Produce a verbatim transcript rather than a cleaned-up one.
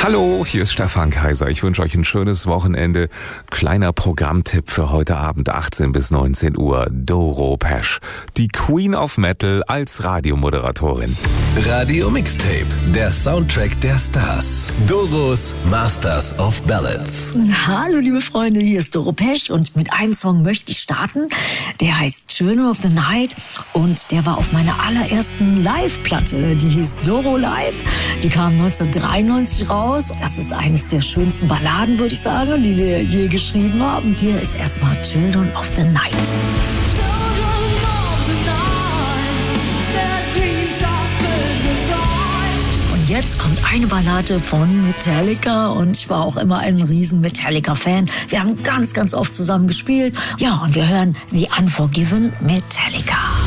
Hallo, hier ist Stefan Kaiser. Ich wünsche euch ein schönes Wochenende. Kleiner Programmtipp für heute Abend, achtzehn bis neunzehn Uhr. Doro Pesch, die Queen of Metal als Radiomoderatorin. Radio Mixtape, der Soundtrack der Stars. Doros Masters of Ballads. Hallo liebe Freunde, hier ist Doro Pesch und mit einem Song möchte ich starten. Der heißt Children of the Night und der war auf meiner allerersten Live-Platte. Die hieß Doro Live. Die kam neunzehnhundertdreiundneunzig raus. Das ist eines der schönsten Balladen, würde ich sagen, die wir je geschrieben haben. Hier ist erstmal Children of the Night. Und jetzt kommt eine Ballade von Metallica und ich war auch immer ein riesen Metallica-Fan. Wir haben ganz, ganz oft zusammen gespielt. Ja, und wir hören The Unforgiven Metallica.